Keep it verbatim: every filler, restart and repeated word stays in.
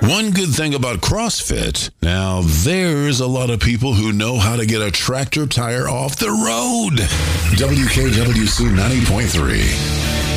One good thing about CrossFit, now there's a lot of people who know how to get a tractor tire off the road. W K W C ninety point three.